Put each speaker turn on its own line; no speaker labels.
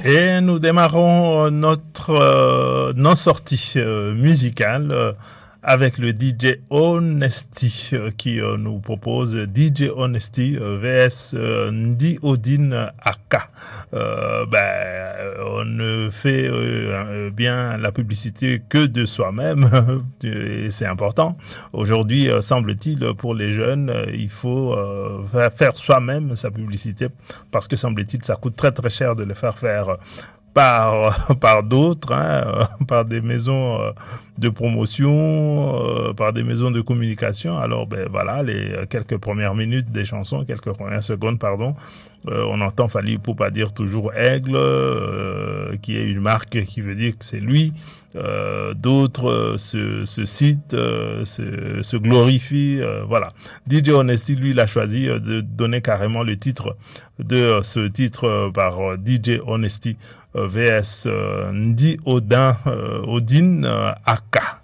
Et nous démarrons nos sorties musicales avec le DJ Honesty qui nous propose DJ Honesty vs Ndi Odin Aka. On ne fait bien la publicité que de soi-même et c'est important. Aujourd'hui, semble-t-il, pour les jeunes, il faut faire soi-même sa publicité parce que semble-t-il, ça coûte très très cher de le faire par d'autres, par des maisons de promotion, par des maisons de communication. Alors, voilà, les quelques premières minutes des chansons, quelques premières secondes, pardon, on entend Fally Ipupa dire toujours Aigle, qui est une marque qui veut dire que c'est lui. D'autres se citent, se glorifient, voilà. DJ Honesty, lui, il a choisi de donner carrément le titre de ce titre par DJ Honesty vs Ndi Odin Aka.